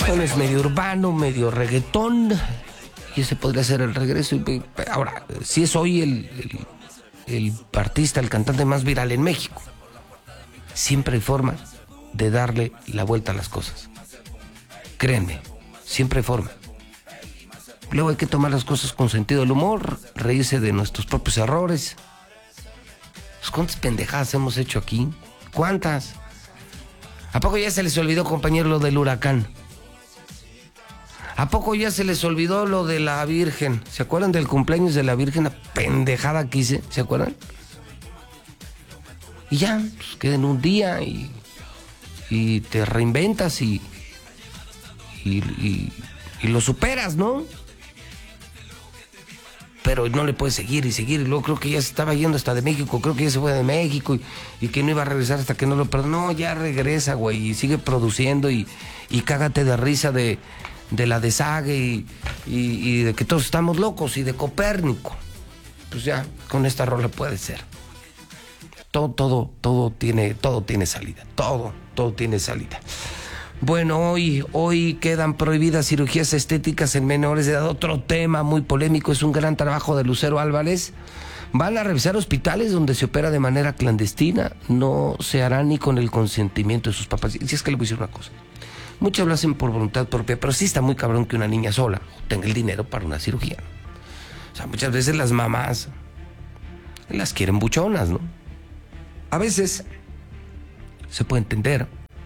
Bueno, es medio urbano, medio reggaetón, y ese podría ser el regreso. Ahora, si es hoy el artista, el cantante más viral en México, siempre hay forma de darle la vuelta a las cosas. Créanme, siempre hay forma. Luego hay que tomar las cosas con sentido del humor, reírse de nuestros propios errores. Pues, ¿cuántas pendejadas hemos hecho aquí? ¿Cuántas? ¿A poco ya se les olvidó, compañero, lo del huracán? ¿A poco ya se les olvidó lo de la Virgen? ¿Se acuerdan del cumpleaños de la Virgen? La pendejada que hice, ¿se acuerdan? Y ya, pues queden un día y te reinventas y lo superas, ¿no? Pero no le puedes seguir y seguir. Y luego creo que ya se estaba yendo hasta de México. Creo que ya se fue de México y que no iba a regresar hasta que no lo... Pero no, ya regresa, güey. Y sigue produciendo y cágate de risa de la desague y de que todos estamos locos y de Copérnico. Pues ya, con esta rola puede ser. Todo tiene salida. Todo tiene salida. Bueno, hoy quedan prohibidas cirugías estéticas en menores de edad. Otro tema muy polémico, es un gran trabajo de Lucero Álvarez. Van a revisar hospitales donde se opera de manera clandestina. No se hará ni con el consentimiento de sus papás. Y si es que le voy a decir una cosa. Muchos lo hacen por voluntad propia, pero sí está muy cabrón que una niña sola tenga el dinero para una cirugía. O sea, muchas veces las mamás las quieren buchonas, ¿no? A veces se puede entender.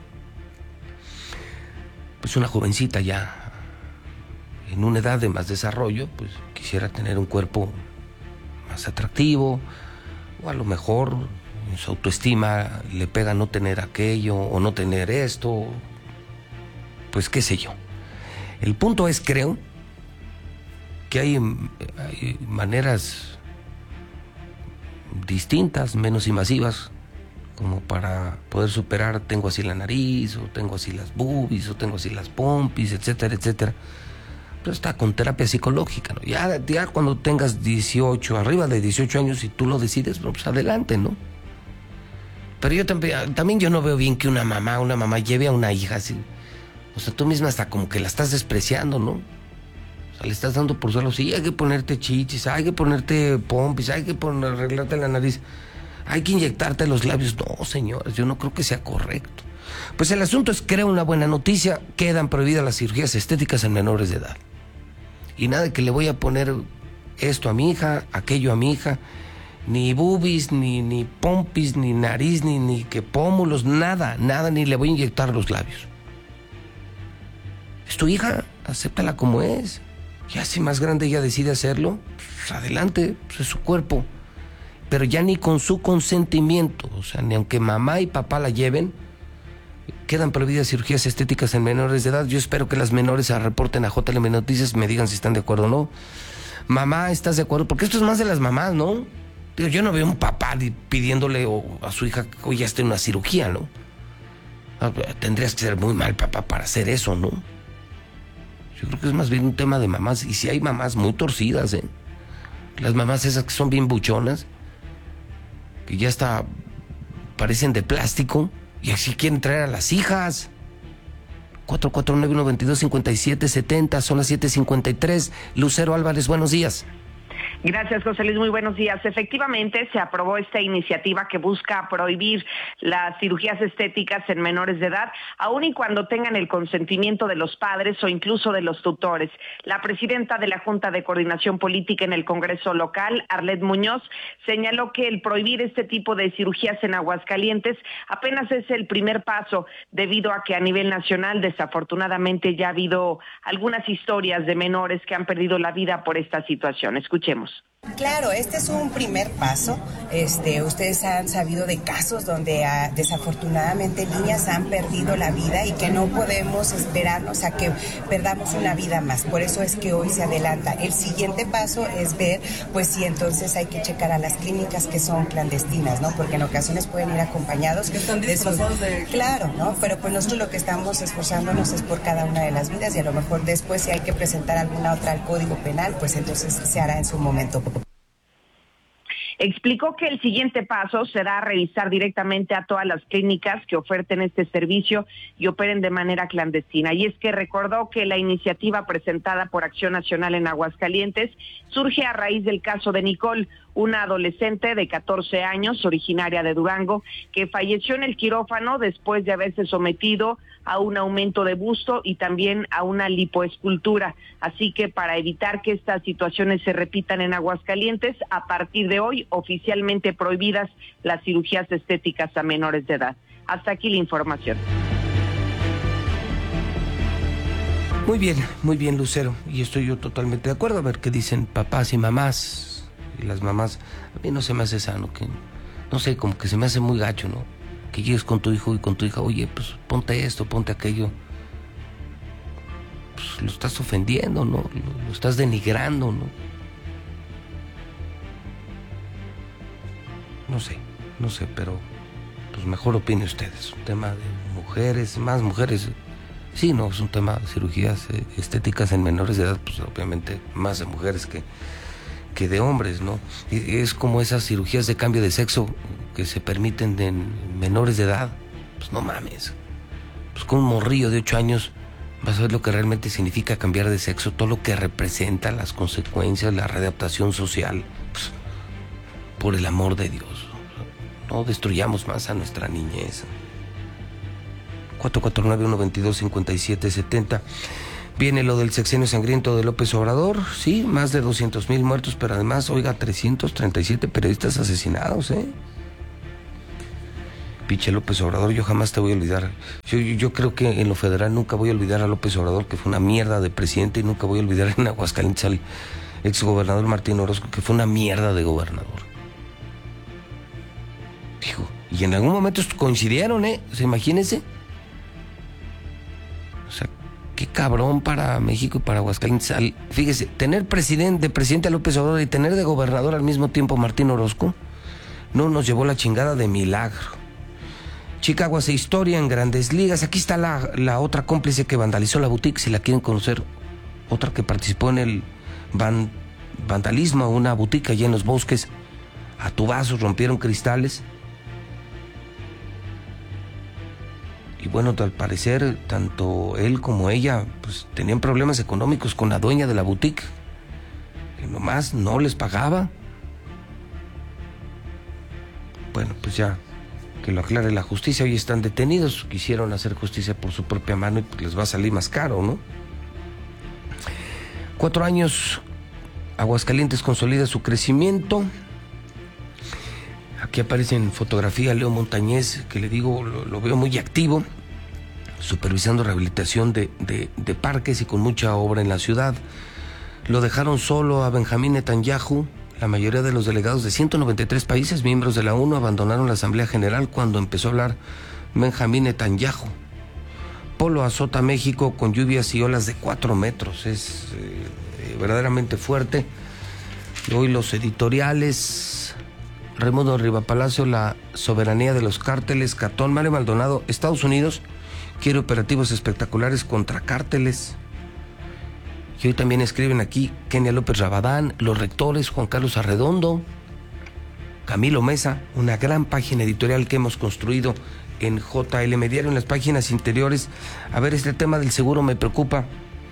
Pues una jovencita ya en una edad de más desarrollo, pues quisiera tener un cuerpo más atractivo, o a lo mejor en su autoestima le pega no tener aquello o no tener esto, pues qué sé yo. El punto es, creo, que hay maneras distintas, menos invasivas, como para poder superar, tengo así la nariz, o tengo así las boobies, o tengo así las pompis, etcétera, etcétera. Pero está con terapia psicológica, ¿no? Ya cuando tengas 18, arriba de 18 años, y tú lo decides, pues adelante, ¿no? Pero yo también yo no veo bien que una mamá lleve a una hija así. O sea, tú misma hasta como que la estás despreciando, ¿no? O sea, le estás dando por suelo, sí, hay que ponerte chichis, hay que ponerte pompis, hay que arreglarte la nariz. Hay que inyectarte los labios. No, señores, yo no creo que sea correcto. Pues el asunto es, creo, una buena noticia. Quedan prohibidas las cirugías estéticas en menores de edad. Y nada de que le voy a poner esto a mi hija, aquello a mi hija. Ni boobies, ni pompis, ni nariz, ni que pómulos, nada, ni le voy a inyectar los labios. Es tu hija, acéptala como es. Ya si más grande ella decide hacerlo, pues adelante, pues es su cuerpo. Pero ya ni con su consentimiento, o sea, ni aunque mamá y papá la lleven, quedan prohibidas cirugías estéticas en menores de edad. Yo espero que las menores se reporten a JLM Noticias y me digan si están de acuerdo o no. Mamá, ¿estás de acuerdo? Porque esto es más de las mamás, ¿no? Digo, yo no veo un papá pidiéndole a su hija que hoy ya esté en una cirugía, ¿no? Tendrías que ser muy mal papá para hacer eso, ¿no? Yo creo que es más bien un tema de mamás. Y si hay mamás muy torcidas, ¿eh? Las mamás esas que son bien buchonas, que ya hasta parecen de plástico, y así quieren traer a las hijas. 449-122-5770, son las 7:53. Lucero Álvarez, buenos días. Gracias, José Luis. Muy buenos días. Efectivamente, se aprobó esta iniciativa que busca prohibir las cirugías estéticas en menores de edad, aun y cuando tengan el consentimiento de los padres o incluso de los tutores. La presidenta de la Junta de Coordinación Política en el Congreso local, Arlet Muñoz, señaló que el prohibir este tipo de cirugías en Aguascalientes apenas es el primer paso, debido a que a nivel nacional, desafortunadamente, ya ha habido algunas historias de menores que han perdido la vida por esta situación. Escuchemos. Claro, este es un primer paso. Ustedes han sabido de casos donde desafortunadamente niñas han perdido la vida y que no podemos esperarnos a que perdamos una vida más. Por eso es que hoy se adelanta. El siguiente paso es ver, pues si entonces hay que checar a las clínicas que son clandestinas, ¿no? Porque en ocasiones pueden ir acompañados. Que están disfrazados de... Claro, ¿no? Pero pues nosotros lo que estamos esforzándonos es por cada una de las vidas y a lo mejor después si hay que presentar alguna otra al Código Penal, pues entonces se hará en su momento. Explicó que el siguiente paso será revisar directamente a todas las clínicas que oferten este servicio y operen de manera clandestina. Y es que recordó que la iniciativa presentada por Acción Nacional en Aguascalientes surge a raíz del caso de Nicole, una adolescente de 14 años, originaria de Durango, que falleció en el quirófano después de haberse sometido a un aumento de busto y también a una lipoescultura. Así que para evitar que estas situaciones se repitan en Aguascalientes, a partir de hoy oficialmente prohibidas las cirugías estéticas a menores de edad. Hasta aquí la información. Muy bien, Lucero, y estoy yo totalmente de acuerdo. A ver qué dicen papás y mamás. Y las mamás, a mí no se me hace sano, que no sé, como que se me hace muy gacho, ¿no? Que llegues con tu hijo y con tu hija, oye, pues ponte esto, ponte aquello. Pues lo estás ofendiendo, ¿no? Lo estás denigrando, ¿no? No sé, pero pues mejor opine ustedes. Un tema de mujeres, más mujeres. Sí, no, es un tema de cirugías estéticas en menores de edad, pues obviamente más de mujeres que de hombres, ¿no? Es como esas cirugías de cambio de sexo que se permiten en menores de edad. Pues no mames. Pues con un morrillo de 8 años vas a ver lo que realmente significa cambiar de sexo, todo lo que representa, las consecuencias, la readaptación social. Pues, por el amor de Dios, no destruyamos más a nuestra niñez. 449-122-5770. Viene lo del sexenio sangriento de López Obrador, sí, más de 200,000 muertos, pero además, oiga, 337 periodistas asesinados, Pinche López Obrador, yo jamás te voy a olvidar. Yo creo que en lo federal nunca voy a olvidar a López Obrador, que fue una mierda de presidente, y nunca voy a olvidar en Aguascalientes al exgobernador Martín Orozco, que fue una mierda de gobernador. Dijo, y en algún momento coincidieron, ¿Se imagínense? O sea, qué cabrón para México y para Aguascalientes. Fíjese, tener de presidente a López Obrador y tener de gobernador al mismo tiempo Martín Orozco, no nos llevó la chingada de milagro. Chicago hace historia en Grandes Ligas. Aquí está la otra cómplice que vandalizó la boutique, si la quieren conocer. Otra que participó en el vandalismo a una boutique allá en Los Bosques. A tubazos rompieron cristales. Y bueno, al parecer, tanto él como ella pues tenían problemas económicos con la dueña de la boutique, que nomás no les pagaba. Bueno, pues ya, que lo aclare la justicia. Hoy están detenidos, quisieron hacer justicia por su propia mano y pues les va a salir más caro, ¿no? 4 años, Aguascalientes consolida su crecimiento. Aquí aparece en fotografía Leo Montañez, que le digo, lo veo muy activo, supervisando rehabilitación de parques y con mucha obra en la ciudad. Lo dejaron solo a Benjamín Netanyahu. La mayoría de los delegados de 193 países, miembros de la ONU, abandonaron la Asamblea General cuando empezó a hablar Benjamín Netanyahu. Polo azota México con lluvias y olas de 4 metros. Es verdaderamente fuerte. Hoy los editoriales: Raimundo Rivapalacio, la soberanía de los cárteles. Catón, Mario Maldonado, Estados Unidos quiere operativos espectaculares contra cárteles. Y hoy también escriben aquí Kenia López Rabadán, los rectores, Juan Carlos Arredondo, Camilo Mesa, una gran página editorial que hemos construido en JLM Diario, en las páginas interiores. A ver, este tema del seguro me preocupa.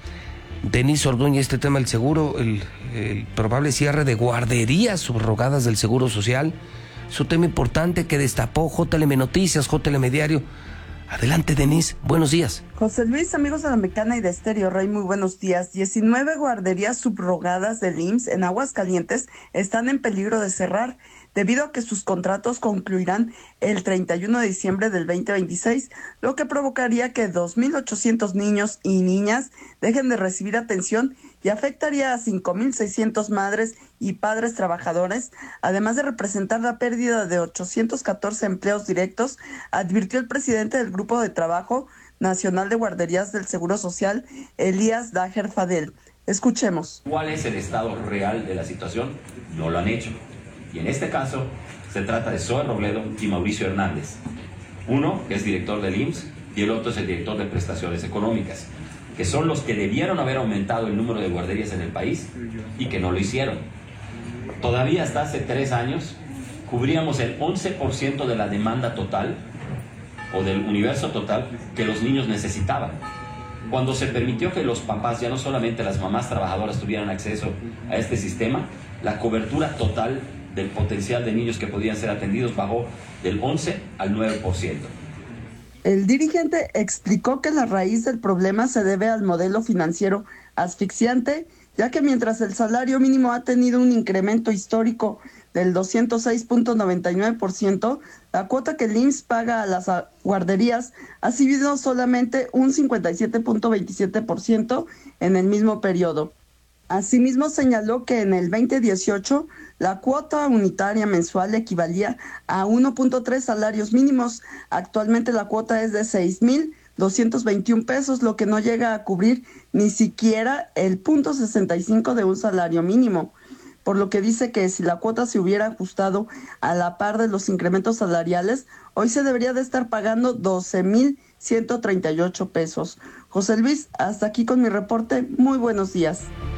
Denise Orduña, este tema del seguro, el probable cierre de guarderías subrogadas del Seguro Social, es un tema importante que destapó JLM Noticias, JLM Diario. Adelante, Denise, buenos días. José Luis, amigos de La Mexicana y de Estéreo Rey, muy buenos días. 19 guarderías subrogadas del IMSS en Aguascalientes están en peligro de cerrar debido a que sus contratos concluirán el 31 de diciembre del 2026, lo que provocaría que 2,800 niños y niñas dejen de recibir atención y afectaría a 5,600 madres y padres trabajadores, además de representar la pérdida de 814 empleos directos, advirtió el presidente del Grupo de Trabajo Nacional de Guarderías del Seguro Social, Elías Dajer Fadel. Escuchemos. ¿Cuál es el estado real de la situación? No lo han hecho. Y en este caso se trata de Zoe Robledo y Mauricio Hernández. Uno, que es director del IMSS, y el otro es el director de prestaciones económicas, que son los que debieron haber aumentado el número de guarderías en el país y que no lo hicieron. Todavía hasta hace 3 años cubríamos el 11% de la demanda total o del universo total que los niños necesitaban. Cuando se permitió que los papás, ya no solamente las mamás trabajadoras, tuvieran acceso a este sistema, la cobertura total del potencial de niños que podían ser atendidos bajó del 11 al 9%. El dirigente explicó que la raíz del problema se debe al modelo financiero asfixiante, ya que mientras el salario mínimo ha tenido un incremento histórico del 206.99%, la cuota que el IMSS paga a las guarderías ha subido solamente un 57.27% en el mismo periodo. Asimismo, señaló que en el 2018 la cuota unitaria mensual equivalía a 1.3 salarios mínimos. Actualmente la cuota es de 6,221 pesos, lo que no llega a cubrir ni siquiera el 0.65 de un salario mínimo, por lo que dice que si la cuota se hubiera ajustado a la par de los incrementos salariales, hoy se debería de estar pagando 12,138 pesos. José Luis, hasta aquí con mi reporte. Muy buenos días.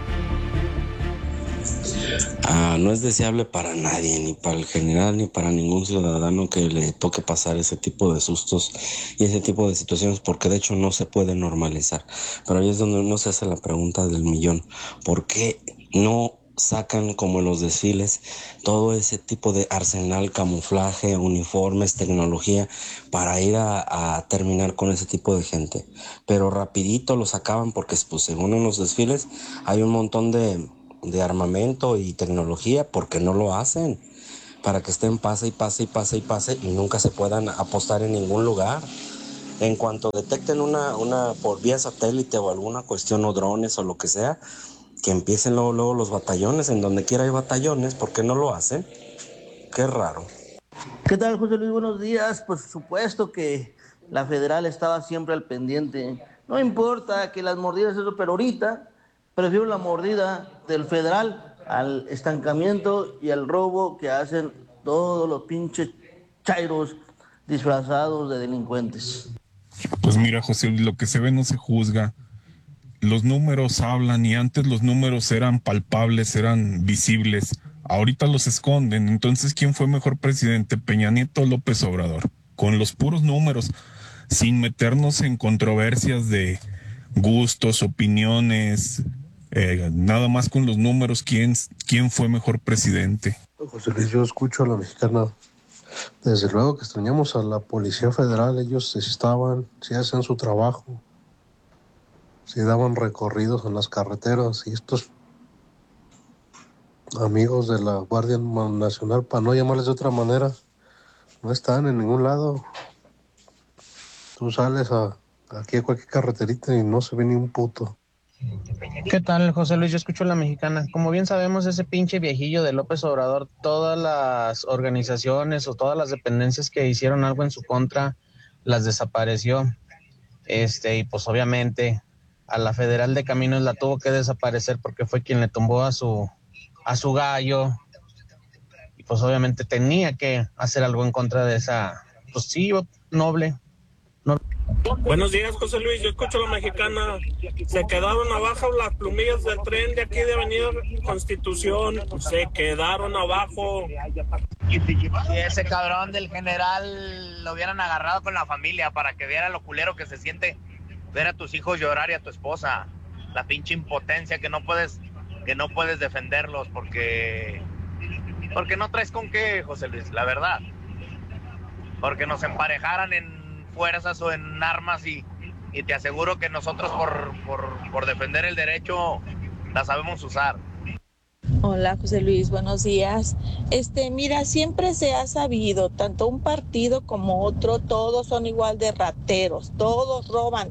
No es deseable para nadie, ni para el general, ni para ningún ciudadano que le toque pasar ese tipo de sustos y ese tipo de situaciones, porque de hecho no se puede normalizar. Pero ahí es donde uno se hace la pregunta del millón: ¿por qué no sacan, como en los desfiles, todo ese tipo de arsenal, camuflaje, uniformes, tecnología, para ir a terminar con ese tipo de gente? Pero rapidito lo sacaban, porque pues según en los desfiles hay un montón de armamento y tecnología. ¿Por qué no lo hacen? Para que estén pase y nunca se puedan apostar en ningún lugar. En cuanto detecten una por vía satélite o alguna cuestión, o drones o lo que sea, que empiecen luego los batallones. En donde quiera hay batallones. ¿Por qué no lo hacen? Qué raro. ¿Qué tal, José Luis? Buenos días. Por supuesto que la federal estaba siempre al pendiente. No importa que las mordidas, eso, pero ahorita prefiero la mordida del federal al estancamiento y al robo que hacen todos los pinches chairos disfrazados de delincuentes. Pues mira, José, lo que se ve no se juzga. Los números hablan, y antes los números eran palpables, eran visibles. Ahorita los esconden. Entonces, ¿quién fue mejor presidente, Peña Nieto o López Obrador? Con los puros números, sin meternos en controversias de gustos, opiniones, nada más con los números. ¿Quién fue mejor presidente? José Luis, yo escucho a la mexicana. Desde luego que extrañamos a la Policía Federal. Ellos sí hacen su trabajo, sí daban recorridos en las carreteras, y estos amigos de la Guardia Nacional, para no llamarles de otra manera, no están en ningún lado. Tú sales aquí a cualquier carreterita y no se ve ni un puto. ¿Qué tal, José Luis? Yo escucho a la mexicana. Como bien sabemos, ese pinche viejillo de López Obrador, todas las organizaciones o todas las dependencias que hicieron algo en su contra, las desapareció. Y pues obviamente a la Federal de Caminos la tuvo que desaparecer, porque fue quien le tumbó a su gallo. Y pues obviamente tenía que hacer algo en contra de esa, pues sí, noble. Buenos días, José Luis. Yo escucho a la mexicana. Se quedaron abajo las plumillas del tren de aquí de Avenida Constitución. Se quedaron abajo. Si ese cabrón del general lo hubieran agarrado con la familia para que viera lo culero que se siente ver a tus hijos llorar y a tu esposa. La pinche impotencia que no puedes defenderlos porque no traes con qué, José Luis, la verdad. Porque nos emparejaran en fuerzas o en armas y te aseguro que nosotros por defender el derecho la sabemos usar. Hola, José Luis, buenos días. Mira, siempre se ha sabido, tanto un partido como otro, todos son igual de rateros, todos roban,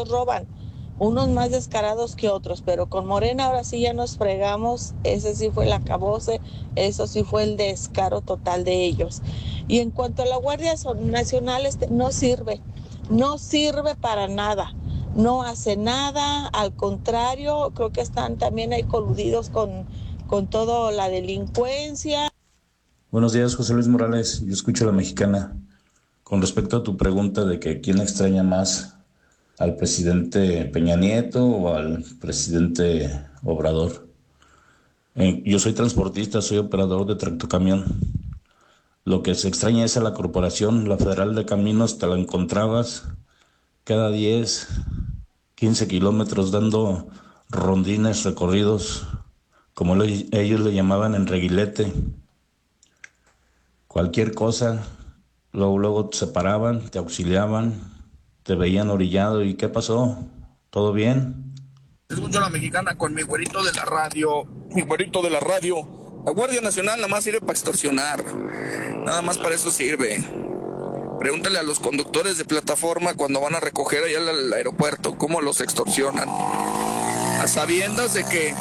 unos más descarados que otros, pero con Morena ahora sí ya nos fregamos. Ese sí fue el acabose, eso sí fue el descaro total de ellos. Y en cuanto a la Guardia Nacional, no sirve para nada, no hace nada, al contrario, creo que están también ahí coludidos con toda la delincuencia. Buenos días, José Luis Morales, yo escucho a la mexicana. Con respecto a tu pregunta de que quién extraña más, al presidente Peña Nieto o al presidente Obrador. Yo soy transportista, soy operador de tractocamión. Lo que se extraña es a la corporación, la Federal de Caminos, te la encontrabas cada 10, 15 kilómetros dando rondines, recorridos, como ellos le llamaban en reguilete. Cualquier cosa, luego se paraban, te auxiliaban, te veían orillado. ¿Y qué pasó? ¿Todo bien? Escucho a la mexicana con mi güerito de la radio. Mi güerito de la radio. La Guardia Nacional nada más sirve para extorsionar. Nada más para eso sirve. Pregúntale a los conductores de plataforma cuando van a recoger allá al aeropuerto cómo los extorsionan. A sabiendas de que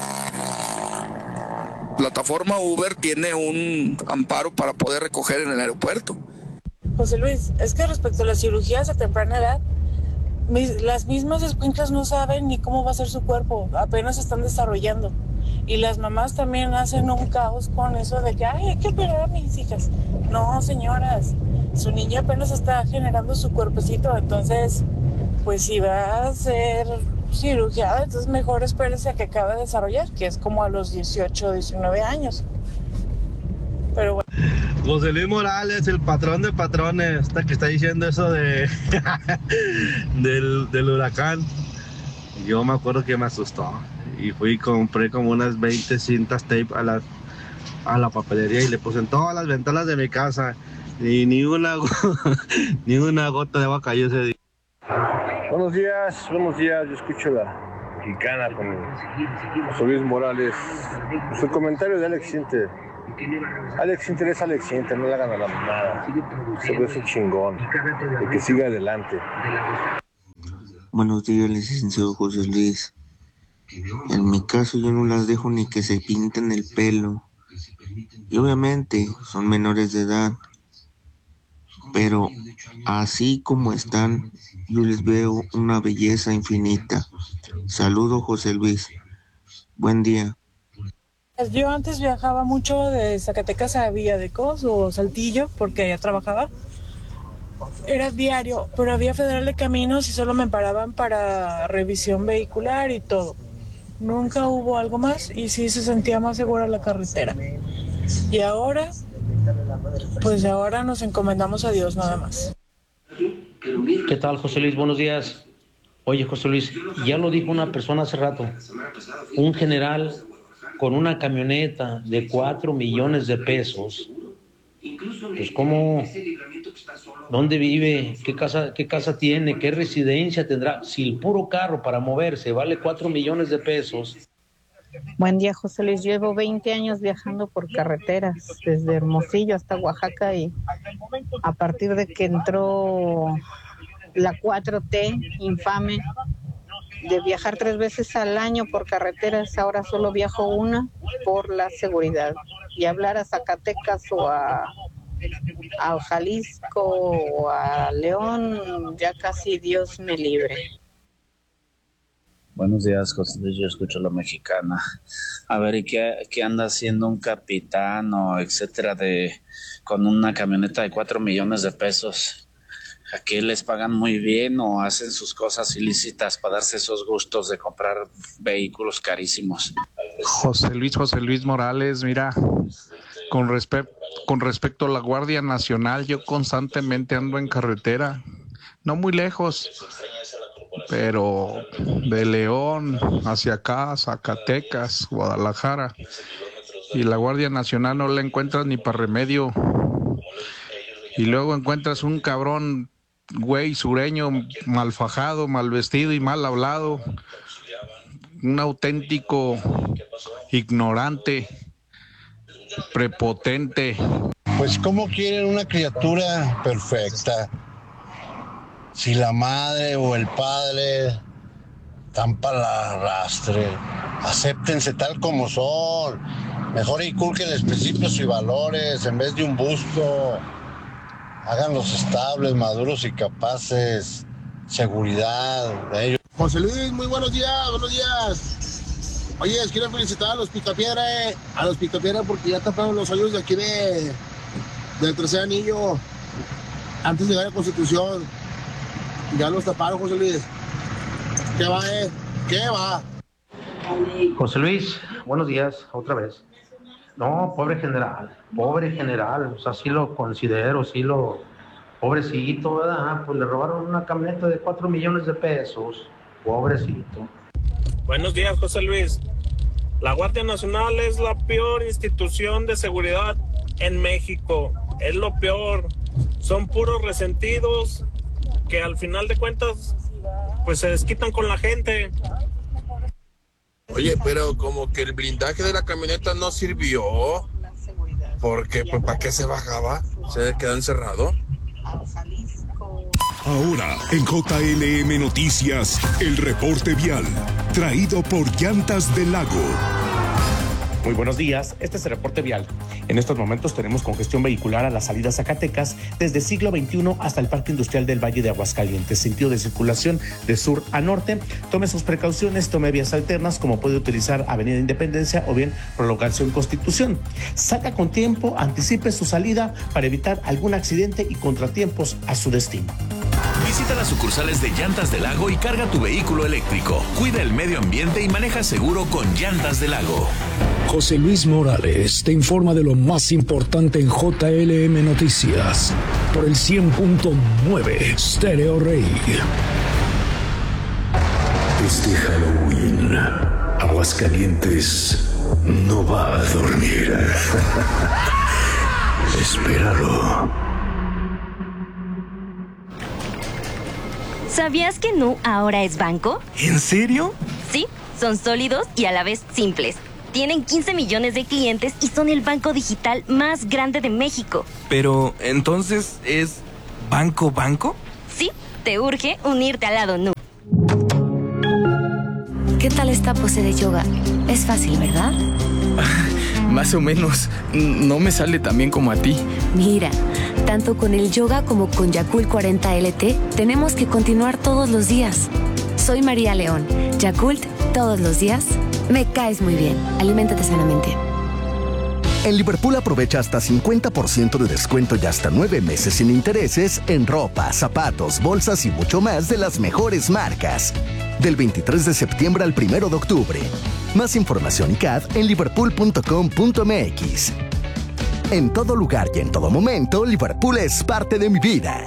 plataforma Uber tiene un amparo para poder recoger en el aeropuerto. José Luis, es que respecto a las cirugías a temprana edad, las mismas escuinclas no saben ni cómo va a ser su cuerpo, apenas se están desarrollando. Y las mamás también hacen un caos con eso de que, ay, hay que operar a mis hijas. No, señoras, su niña apenas está generando su cuerpecito, entonces, pues si va a ser cirugía, entonces mejor espérese a que acabe de desarrollar, que es como a los 18, 19 años. Pero bueno. José Luis Morales, el patrón de patrones, que está diciendo eso de del huracán. Yo me acuerdo que me asustó y fui y compré como unas 20 cintas tape a la papelería y le puse en todas las ventanas de mi casa y ni una gota de agua cayó ese día. Buenos días, yo escucho la mexicana con José Luis Morales. Su comentario de Alex Sinter. Alex Sinter es Alex Sinter, no le hagan a la mamada. Se ve su chingón, y que siga adelante. Buenos días, licenciado José Luis. En mi caso yo no las dejo ni que se pinten el pelo. Y obviamente son menores de edad. Pero así como están, yo les veo una belleza infinita. Saludo, José Luis. Buen día. Yo antes viajaba mucho de Zacatecas a Villadecos o Saltillo, porque allá trabajaba. Era diario, pero había Federal de Caminos y solo me paraban para revisión vehicular y todo. Nunca hubo algo más y sí se sentía más segura la carretera. Y ahora, pues ahora nos encomendamos a Dios nada más. ¿Qué tal, José Luis? Buenos días. Oye, José Luis, ya lo dijo una persona hace rato. Un general con una camioneta de 4 millones de pesos, pues ¿cómo? ¿Dónde vive? ¿Qué casa tiene? ¿Qué residencia tendrá? Si el puro carro para moverse vale 4 millones de pesos. Buen día, José Luis. Llevo 20 años viajando por carreteras, desde Hermosillo hasta Oaxaca, y a partir de que entró la 4T infame, de viajar 3 veces al año por carreteras, ahora solo viajo una por la seguridad. Y hablar a Zacatecas o a Jalisco o a León, ya casi Dios me libre. Buenos días, José Luis, yo escucho la mexicana. A ver, ¿y qué anda haciendo un capitán o etcétera con una camioneta de 4 millones de pesos? ¿Aquí les pagan muy bien o hacen sus cosas ilícitas para darse esos gustos de comprar vehículos carísimos? José Luis Morales, mira, con respecto a la Guardia Nacional, yo constantemente ando en carretera, no muy lejos, pero de León hacia acá, Zacatecas, Guadalajara, y la Guardia Nacional no la encuentras ni para remedio. Y luego encuentras un cabrón, güey, sureño, mal fajado, mal vestido y mal hablado, un auténtico ignorante, prepotente. Pues ¿cómo quieren una criatura perfecta? Si la madre o el padre están para el arrastre, acéptense tal como son. Mejor inculquen principios y valores en vez de un busto. Háganlos estables, maduros y capaces. Seguridad de ellos. José Luis, muy buenos días. Oye, quiero felicitar a los Picapiedra, porque ya taparon los hoyos de aquí del tercer anillo, antes de llegar a Constitución. Ya los taparon, José Luis. ¿Qué va, ¿Qué va? José Luis, buenos días, otra vez. No, pobre general, o sea, sí lo considero, pobrecito, ¿verdad? Pues le robaron una camioneta de 4 millones de pesos, pobrecito. Buenos días, José Luis. La Guardia Nacional es la peor institución de seguridad en México. Es lo peor. Son puros resentidos que al final de cuentas pues se desquitan con la gente. Oye, pero como que el blindaje de la camioneta no sirvió. Porque, pues, ¿para qué se bajaba? ¿Se quedó encerrado? Ahora, en JLM Noticias, el reporte vial, traído por Llantas del Lago. Muy buenos días, este es el reporte vial. En estos momentos tenemos congestión vehicular a la salida Zacatecas desde siglo XXI hasta el Parque Industrial del Valle de Aguascalientes, sentido de circulación de sur a norte. Tome sus precauciones, tome vías alternas como puede utilizar Avenida Independencia o bien Prolongación Constitución. Saca con tiempo, anticipe su salida para evitar algún accidente y contratiempos a su destino. Visita las sucursales de Llantas del Lago y carga tu vehículo eléctrico. Cuida el medio ambiente y maneja seguro con Llantas del Lago. José Luis Morales te informa de lo más importante en JLM Noticias por el 100.9 Stereo Rey. Este Halloween, Aguascalientes no va a dormir. Espéralo. ¿Sabías que Nu ahora es banco? ¿En serio? Sí, son sólidos y a la vez simples. Tienen 15 millones de clientes y son el banco digital más grande de México. Pero, ¿entonces es banco? Sí, te urge unirte al lado Nu. ¿Qué tal esta pose de yoga? Es fácil, ¿verdad? Más o menos. No me sale tan bien como a ti. Mira, tanto con el yoga como con Yakult 40 LT, tenemos que continuar todos los días. Soy María León. Yakult, todos los días. Me caes muy bien. Aliméntate sanamente. En Liverpool aprovecha hasta 50% de descuento y hasta 9 meses sin intereses en ropa, zapatos, bolsas y mucho más de las mejores marcas. Del 23 de septiembre al 1 de octubre. Más información y CAD en liverpool.com.mx. En todo lugar y en todo momento, Liverpool es parte de mi vida.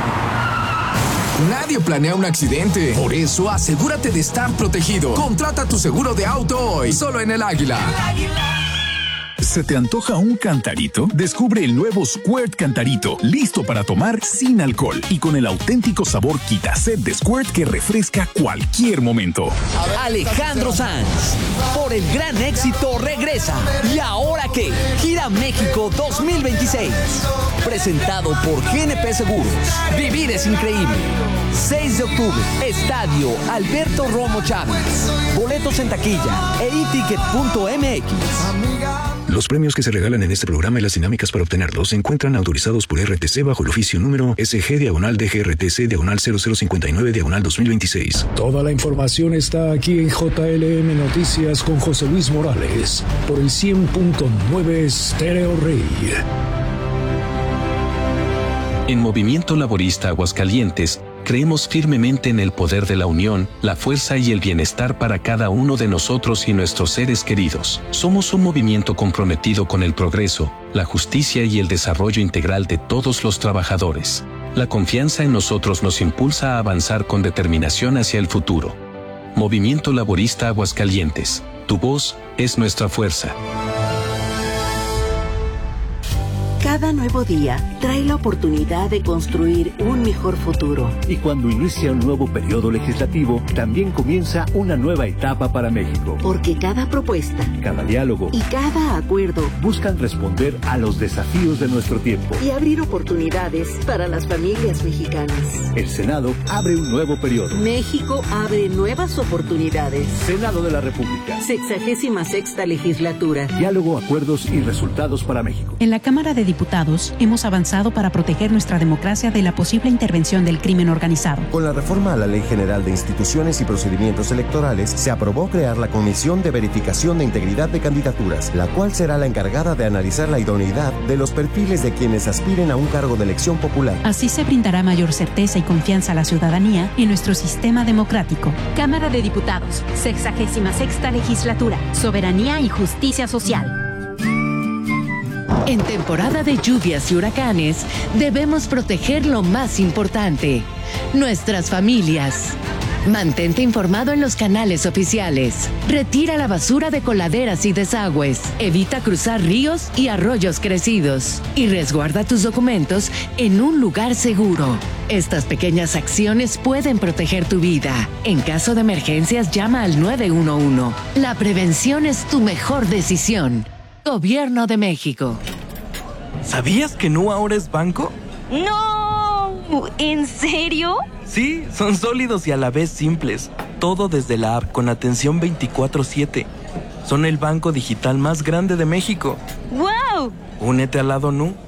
Nadie planea un accidente. Por eso, asegúrate de estar protegido. Contrata tu seguro de auto hoy, solo en El Águila. ¿Se te antoja un cantarito? Descubre el nuevo Squirt Cantarito, listo para tomar sin alcohol y con el auténtico sabor Quita-Sed de Squirt que refresca cualquier momento. Alejandro Sanz, por el gran éxito regresa. ¿Y ahora qué? Gira México 2026. Presentado por GNP Seguros. Vivir es increíble. 6 de octubre, Estadio Alberto Romo Chávez. Boletos en taquilla e eticket.mx. Los premios que se regalan en este programa y las dinámicas para obtenerlos se encuentran autorizados por RTC bajo el oficio número SG/DGRTC/0059/2026. Toda la información está aquí en JLM Noticias con José Luis Morales por el 100.9 Stereo Rey. En Movimiento Laborista Aguascalientes, creemos firmemente en el poder de la unión, la fuerza y el bienestar para cada uno de nosotros y nuestros seres queridos. Somos un movimiento comprometido con el progreso, la justicia y el desarrollo integral de todos los trabajadores. La confianza en nosotros nos impulsa a avanzar con determinación hacia el futuro. Movimiento Laborista Aguascalientes. Tu voz es nuestra fuerza. Cada nuevo día trae la oportunidad de construir un mejor futuro. Y cuando inicia un nuevo periodo legislativo, también comienza una nueva etapa para México. Porque cada propuesta, cada diálogo y cada acuerdo buscan responder a los desafíos de nuestro tiempo y abrir oportunidades para las familias mexicanas. El Senado abre un nuevo periodo. México abre nuevas oportunidades. Senado de la República. 66ª legislatura. Diálogo, acuerdos y resultados para México. En la Cámara de Diputados hemos avanzado para proteger nuestra democracia de la posible intervención del crimen organizado. Con la reforma a la Ley General de Instituciones y Procedimientos Electorales, se aprobó crear la Comisión de Verificación de Integridad de Candidaturas, la cual será la encargada de analizar la idoneidad de los perfiles de quienes aspiren a un cargo de elección popular. Así se brindará mayor certeza y confianza a la ciudadanía en nuestro sistema democrático. Cámara de Diputados, 66ª legislatura, Soberanía y Justicia Social. En temporada de lluvias y huracanes, debemos proteger lo más importante, nuestras familias. Mantente informado en los canales oficiales. Retira la basura de coladeras y desagües. Evita cruzar ríos y arroyos crecidos. Y resguarda tus documentos en un lugar seguro. Estas pequeñas acciones pueden proteger tu vida. En caso de emergencias, llama al 911. La prevención es tu mejor decisión. Gobierno de México. ¿Sabías que Nu ahora es banco? ¡No! ¿En serio? Sí, son sólidos y a la vez simples. Todo desde la app con atención 24/7. Son el banco digital más grande de México. ¡Wow! Únete al lado Nu.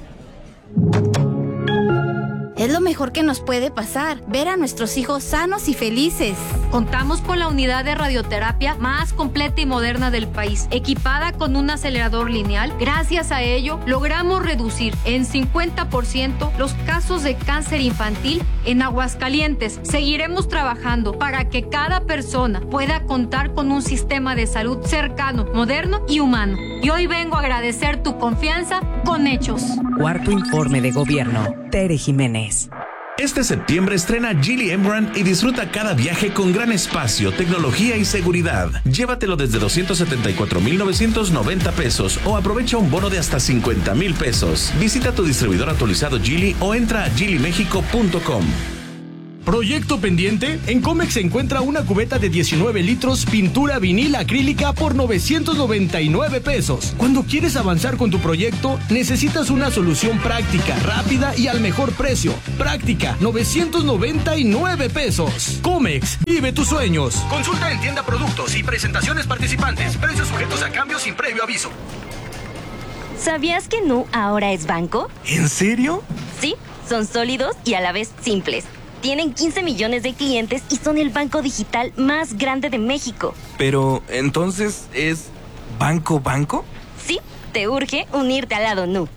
Es lo mejor que nos puede pasar, ver a nuestros hijos sanos y felices. Contamos con la unidad de radioterapia más completa y moderna del país, equipada con un acelerador lineal. Gracias a ello, logramos reducir en 50% los casos de cáncer infantil en Aguascalientes. Seguiremos trabajando para que cada persona pueda contar con un sistema de salud cercano, moderno y humano. Y hoy vengo a agradecer tu confianza con hechos. Cuarto informe de gobierno. Tere Jiménez. Este septiembre estrena Geely Embraer y disfruta cada viaje con gran espacio, tecnología y seguridad. Llévatelo desde 274,990 pesos o aprovecha un bono de hasta 50,000 pesos. Visita tu distribuidor autorizado Geely o entra a geelymexico.com. ¿Proyecto pendiente? En Comex se encuentra una cubeta de 19 litros pintura vinil acrílica por 999 pesos. Cuando quieres avanzar con tu proyecto, necesitas una solución práctica, rápida y al mejor precio. Práctica, 999 pesos. Comex, vive tus sueños. Consulta en tienda productos y presentaciones participantes. Precios sujetos a cambio sin previo aviso. ¿Sabías que Nu ahora es banco? ¿En serio? Sí, son sólidos y a la vez simples. Tienen 15 millones de clientes y son el banco digital más grande de México. Pero, ¿entonces es banco? Sí, te urge unirte al lado Nu.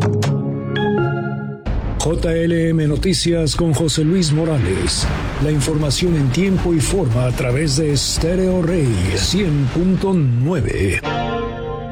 JLM Noticias con José Luis Morales. La información en tiempo y forma a través de Stereo Rey 100.9.